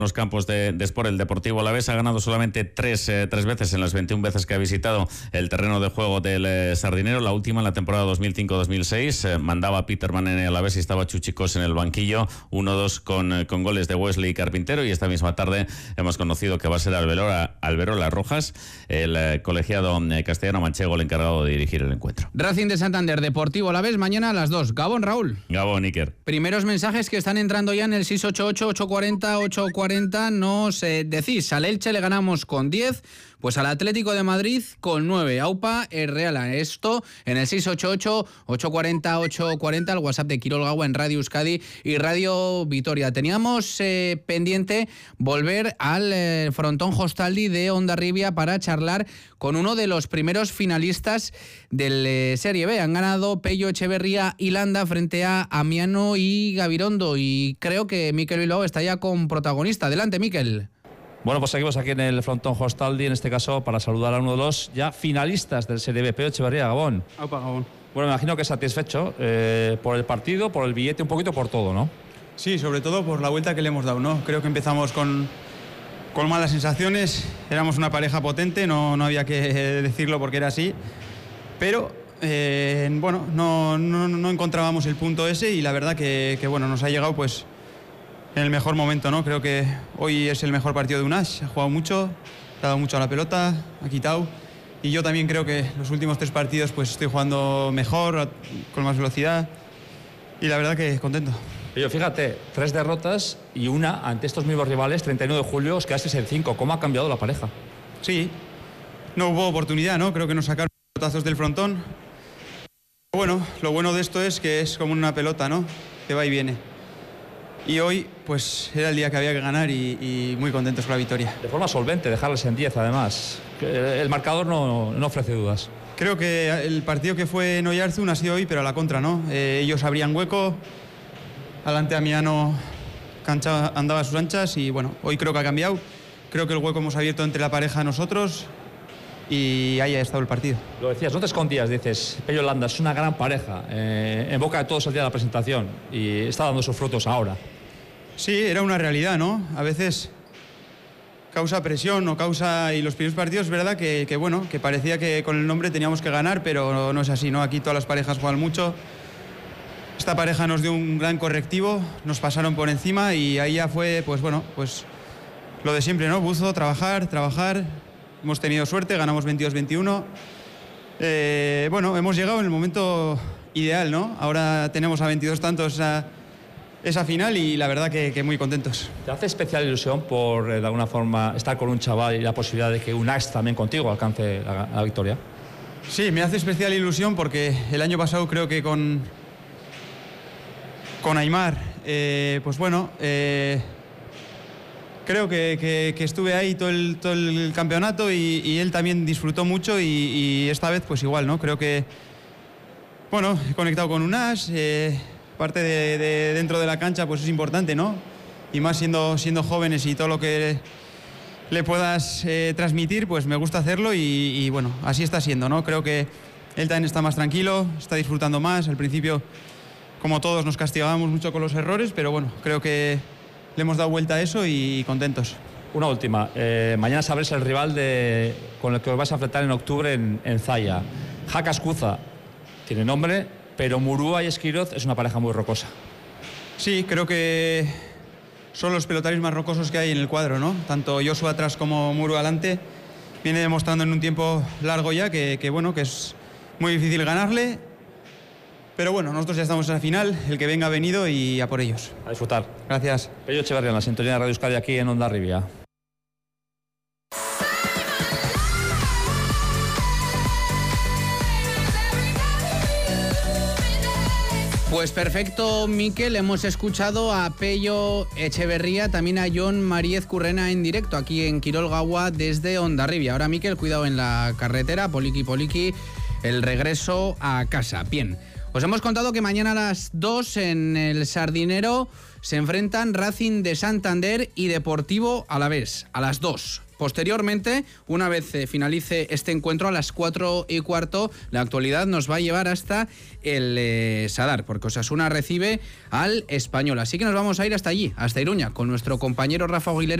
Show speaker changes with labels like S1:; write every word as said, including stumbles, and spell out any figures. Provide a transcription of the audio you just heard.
S1: los campos de, de Sport. El Deportivo Alavés ha ganado solamente tres, eh, tres veces en las veintiuna veces que ha visitado el terreno de juego del eh, Sardinero. La última en la temporada dos mil cinco dos mil seis. Eh, mandaba Peterman en el Alavés y estaba Chuchicos en el banquillo. uno dos con, eh, con goles de Wesley Carpintero. Y esta misma tarde hemos conocido que va a ser Alberola, Alberola Rojas, el eh, colegiado eh, castellano-manchego, el encargado de dirigir el encuentro.
S2: Racing de Santander, Deportivo Alavés, mañana a las dos. Gabón, Raúl.
S1: Gabón, Iker.
S2: Primeros mensajes que están entrando ya en el seis ocho ocho, ocho cuatro cero, ocho cuatro cero. Nos eh, decís, al Elche le ganamos con diez, pues al Atlético de Madrid con nueve. Aupa, el Real. Esto en el seis ocho ocho, ocho cuatro cero, ocho cuatro cero, el WhatsApp de Quirol Gaua en Radio Euskadi y Radio Vitoria. Teníamos eh, pendiente volver al eh, frontón Hostaldi de Hondarribia para charlar con uno de los primeros finalistas del eh, Serie B. Han ganado Pello Echeverría y Landa frente a Amiano y Gabirondo, y creo que Mikel Bilbao está ya con protagonista. Adelante, Mikel.
S3: Bueno, pues seguimos aquí en el frontón Hostaldi, en este caso para saludar a uno de los ya finalistas del Serie B, Pello Echeverría. Gabón.
S4: Aupa, Gabón.
S3: Bueno, me imagino que satisfecho eh, por el partido, por el billete, un poquito por todo, ¿no?
S4: Sí, sobre todo por la vuelta que le hemos dado, ¿no? Creo que empezamos con, con malas sensaciones, éramos una pareja potente, no, no había que decirlo porque era así, pero eh, bueno, no, no, no encontrábamos el punto ese y la verdad que, que bueno, nos ha llegado pues en el mejor momento, ¿no? Creo que hoy es el mejor partido de Unax, ha jugado mucho, ha dado mucho a la pelota, ha quitado, y yo también creo que los últimos tres partidos pues estoy jugando mejor, con más velocidad, y la verdad que contento.
S3: Pero fíjate, tres derrotas y una ante estos mismos rivales, treinta y uno de julio, os quedasteis en cinco. ¿Cómo ha cambiado la pareja?
S4: Sí, no hubo oportunidad, ¿no? Creo que nos sacaron pelotazos del frontón. Bueno, lo bueno de esto es que es como una pelota, ¿no? Que va y viene. Y hoy, pues, era el día que había que ganar y, y muy contentos con la victoria.
S3: De forma solvente, dejarles en diez, además. El marcador no, no ofrece dudas.
S4: Creo que el partido que fue en Oyarzún ha sido hoy, pero a la contra, ¿no? Eh, ellos abrían hueco, adelante Amiano cancha, andaba a sus anchas y, bueno, hoy creo que ha cambiado. Creo que el hueco hemos abierto entre la pareja nosotros y ahí ha estado el partido.
S3: Lo decías, no te escondías, dices, Pello Landa es una gran pareja, eh, en boca de todos el día de la presentación y está dando sus frutos ahora.
S4: Sí, era una realidad, ¿no? A veces causa presión o causa... Y los primeros partidos, es verdad que, que, bueno, que parecía que con el nombre teníamos que ganar, pero no, no es así, ¿no? Aquí todas las parejas juegan mucho. Esta pareja nos dio un gran correctivo, nos pasaron por encima y ahí ya fue, pues bueno, pues lo de siempre, ¿no? Buzo, trabajar, trabajar. Hemos tenido suerte, ganamos veintidós veintiuno. Eh, bueno, hemos llegado en el momento ideal, ¿no? Ahora tenemos a veintidós tantos esa, esa final y la verdad que, que muy contentos.
S3: ¿Te hace especial ilusión por, eh, de alguna forma, estar con un chaval y la posibilidad de que Unax también contigo alcance la, la victoria?
S4: Sí, me hace especial ilusión porque el año pasado creo que con, con Aimar, eh, pues bueno... Eh, Creo que, que, que estuve ahí todo el, todo el campeonato y, y él también disfrutó mucho y, y esta vez pues igual, ¿no? Creo que, bueno, he conectado con Unax, eh, parte de, de dentro de la cancha pues es importante, ¿no? Y más siendo, siendo jóvenes y todo lo que le puedas eh, transmitir, pues me gusta hacerlo y, y bueno, así está siendo, ¿no? Creo que él también está más tranquilo, está disfrutando más. Al principio, como todos, nos castigábamos mucho con los errores, pero bueno, creo que le hemos dado vuelta a eso y contentos.
S3: Una última. Eh, mañana sabréis el rival de, con el que os vais a enfrentar en octubre en, en Zaya. Jaka Escuza tiene nombre, pero Murúa y Esquiroz es una pareja muy rocosa.
S4: Sí, creo que son los pelotarios más rocosos que hay en el cuadro, ¿no? Tanto Joshua atrás como Murúa adelante. Viene demostrando en un tiempo largo ya que, que, bueno, que es muy difícil ganarle. Pero bueno, nosotros ya estamos en la final, el que venga ha venido y a por ellos.
S3: A disfrutar.
S4: Gracias.
S3: Pello Echeverría en la sintonía de Radio Euskadi aquí en Hondarribia.
S2: Pues perfecto, Mikel, hemos escuchado a Pello Echeverría, también a Jon Mariez Currena en directo aquí en Quirol Gaua desde Hondarribia. Ahora, Mikel, cuidado en la carretera, poliqui poliqui, el regreso a casa. Bien. Os hemos contado que mañana a las dos en el Sardinero se enfrentan Racing de Santander y Deportivo Alavés a las dos. Posteriormente, una vez eh, finalice este encuentro a las cuatro y cuarto, la actualidad nos va a llevar hasta el eh, Sadar, porque Osasuna recibe al Español. Así que nos vamos a ir hasta allí, hasta Iruña, con nuestro compañero Rafa Aguilera.